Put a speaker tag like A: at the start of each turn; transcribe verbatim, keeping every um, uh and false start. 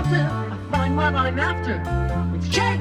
A: after, I find what I'm after. It's change.